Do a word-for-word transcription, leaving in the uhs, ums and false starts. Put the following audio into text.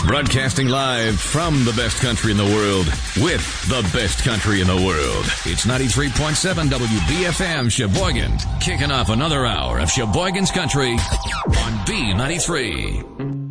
Broadcasting live from the best country in the world with the best country in the world. It's ninety-three point seven W B F M Sheboygan, kicking off another hour of Sheboygan's country on B ninety-three.